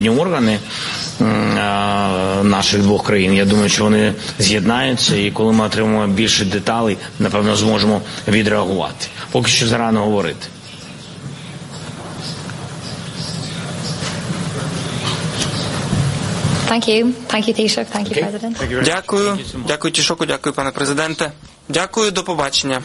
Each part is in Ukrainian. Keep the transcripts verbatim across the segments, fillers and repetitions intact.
Органи наших двох країн, я думаю, що вони з'єднаються, і коли ми отримаємо більше деталей, напевно, зможемо відреагувати. Поки що зарано говорити. Thank you. Thank you, Taoiseach. Thank you, President. Дякую. Дякую, Taoiseach. Дякую, пане президенте. Дякую, до побачення.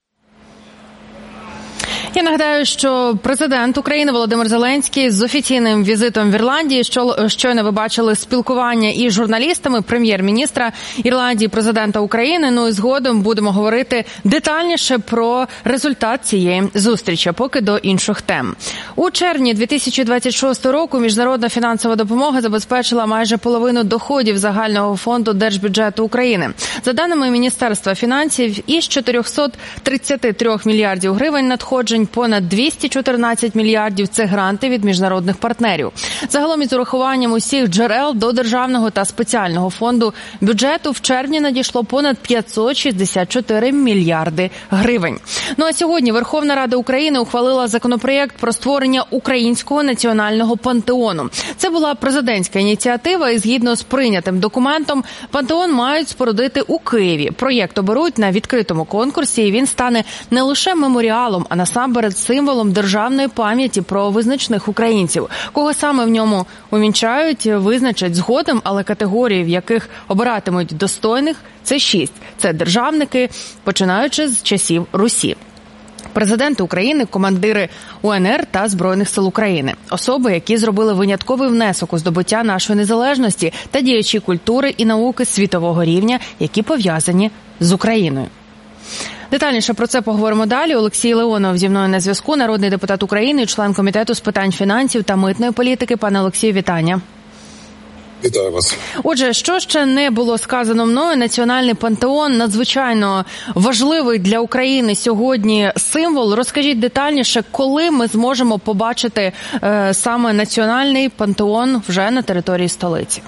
Я нагадаю, що президент України Володимир Зеленський з офіційним візитом в Ірландії, що щойно ви бачили спілкування із журналістами, прем'єр-міністра Ірландії, президента України. Ну і згодом будемо говорити детальніше про результат цієї зустрічі, поки до інших тем. У червні дві тисячі двадцять шостого року міжнародна фінансова допомога забезпечила майже половину доходів загального фонду держбюджету України. За даними Міністерства фінансів, із чотирьохсот тридцяти трьох мільярдів гривень надходжень понад двісті чотирнадцять мільярдів – це гранти від міжнародних партнерів. Загалом із урахуванням усіх джерел до державного та спеціального фонду бюджету в червні надійшло понад п'ятсот шістдесят чотири мільярди гривень. Ну а сьогодні Верховна Рада України ухвалила законопроєкт про створення Українського національного пантеону. Це була президентська ініціатива, і згідно з прийнятим документом пантеон мають спорудити у Києві. Проєкт оберуть на відкритому конкурсі, і він стане не лише меморіалом, а насамперед перед символом державної пам'яті про визначних українців. Кого саме в ньому увінчають, визначать згодом, але категорії, в яких обиратимуть достойних, це шість. Це державники, починаючи з часів Русі. Президенти України, командири У Ен Ер та Збройних сил України. Особи, які зробили винятковий внесок у здобуття нашої незалежності, та діячі культури і науки світового рівня, які пов'язані з Україною. Детальніше про це поговоримо далі. Олексій Леонов зі мною на зв'язку, народний депутат України, член Комітету з питань фінансів та митної політики. Пане Олексію, вітання. Вітаю вас. Отже, що ще не було сказано мною, Національний пантеон надзвичайно важливий для України сьогодні символ. Розкажіть детальніше, коли ми зможемо побачити е, саме Національний пантеон вже на території столиці?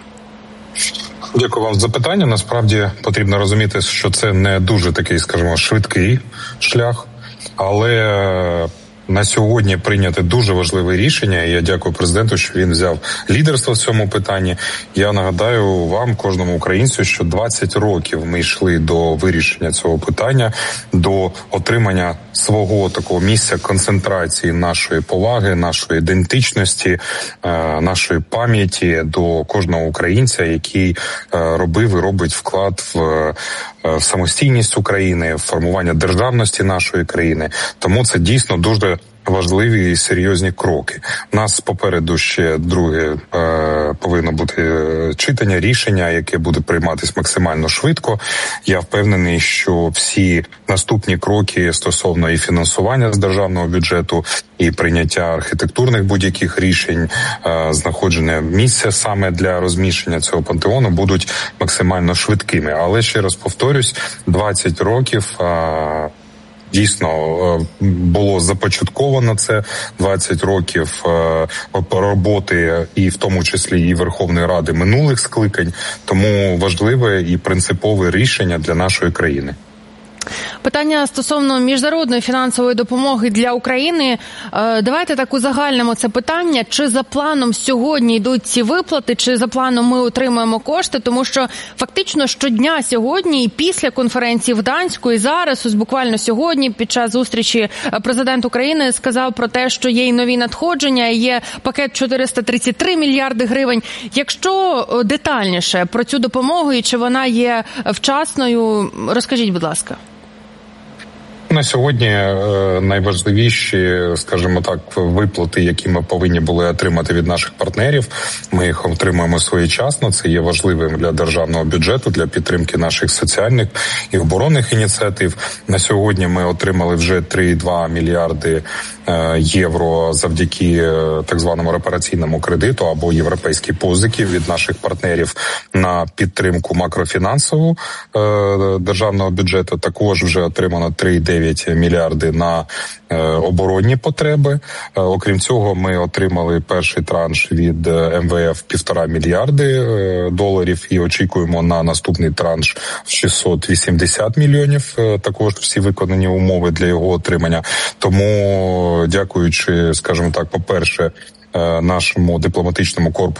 Дякую вам за питання. Насправді потрібно розуміти, що це не дуже такий, скажімо, швидкий шлях, але на сьогодні прийняте дуже важливе рішення, і я дякую президенту, що він взяв лідерство в цьому питанні. Я нагадаю вам, кожному українцю, що двадцять років ми йшли до вирішення цього питання, до отримання свого такого місця концентрації нашої поваги, нашої ідентичності, нашої пам'яті до кожного українця, який робив і робить вклад в самостійність України, в формування державності нашої країни. Тому це дійсно дуже важливі і серйозні кроки. У нас попереду ще друге е, повинно бути читання, рішення, яке буде прийматись максимально швидко. Я впевнений, що всі наступні кроки стосовно і фінансування з державного бюджету, і прийняття архітектурних будь-яких рішень, е, знаходження місця саме для розміщення цього пантеону будуть максимально швидкими. Але ще раз повторюсь, двадцять років е, дійсно було започатковано це, двадцять років роботи, і в тому числі і Верховної Ради минулих скликань, тому важливе і принципове рішення для нашої країни. Питання стосовно міжнародної фінансової допомоги для України. Давайте так узагальнимо це питання. Чи за планом сьогодні йдуть ці виплати, чи за планом ми отримуємо кошти? Тому що фактично щодня сьогодні і після конференції в Гданську, і зараз, ось буквально сьогодні, під час зустрічі президент України сказав про те, що є й нові надходження, є пакет чотириста тридцять три мільярди гривень. Якщо детальніше про цю допомогу і чи вона є вчасною, розкажіть, будь ласка. На сьогодні найважливіші, скажімо так, виплати, які ми повинні були отримати від наших партнерів, ми їх отримуємо своєчасно. Це є важливим для державного бюджету, для підтримки наших соціальних і оборонних ініціатив. На сьогодні ми отримали вже три цілих два мільярди євро завдяки так званому репараційному кредиту або європейській позики від наших партнерів на підтримку макрофінансову державного бюджету. Також вже отримано три цілих дев'ять мільярди на оборонні потреби. Окрім цього, ми отримали перший транш від Ем Ве Еф півтора мільярди доларів і очікуємо на наступний транш в шістсот вісімдесят мільйонів. Також всі виконані умови для його отримання. Тому, дякуючи, скажімо так, по-перше, нашому дипломатичному корпусу